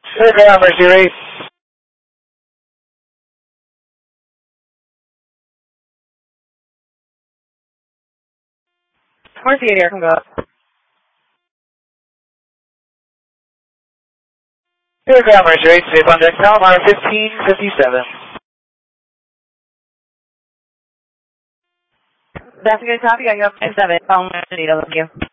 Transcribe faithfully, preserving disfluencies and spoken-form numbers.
Sir, ground Mercury. Where's the air can go up? Sir, ground Mercury. Safe on deck now. Mile fifteen fifty-seven. That's a good copy. I got seven. Phone. Thank you.